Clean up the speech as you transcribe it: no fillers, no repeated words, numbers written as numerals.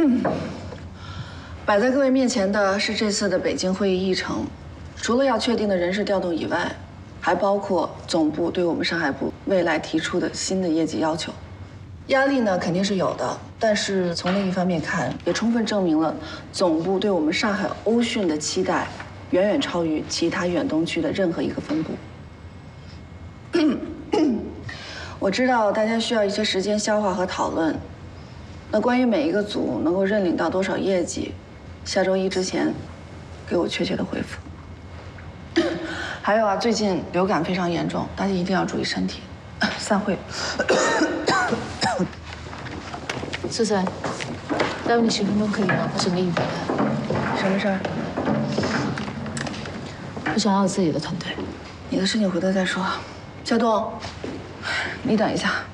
摆在各位面前的是这次的北京会议议程，除了要确定的人事调动以外，还包括总部对我们上海部未来提出的新的业绩要求。压力呢肯定是有的，但是从另一方面看，也充分证明了总部对我们上海欧讯的期待远远超于其他远东区的任何一个分部。我知道大家需要一些时间消化和讨论。那关于每一个组能够认领到多少业绩，下周一之前给我确切的回复。还有啊，最近流感非常严重，大家一定要注意身体。散会。 思思，耽误你10分钟可以吗？我整个一回来。 什么事儿？ 我想要有自己的团队。 你的事情回头再说。夏冬，你等一下。